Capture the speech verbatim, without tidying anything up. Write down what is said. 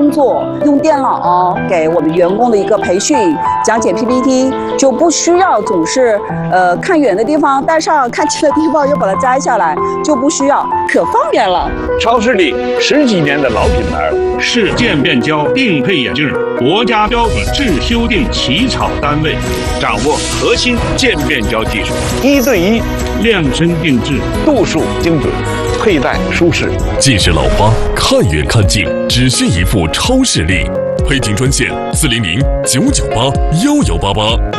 工作，用电脑给我们员工的一个培训，讲解 P P T， 就不需要总是呃看远的地方带上，看近的地方又把它摘下来，就不需要，可方便了。 超视力十几年的老品牌， 市渐变焦定配眼镜，国家标准制修订起草单位， 掌握核心渐变焦技术，一对一量身定制， 度数精准，佩戴舒适。 近视老花，看远看近，只需一副超视力。配镜专线：四零零九九八幺幺八八。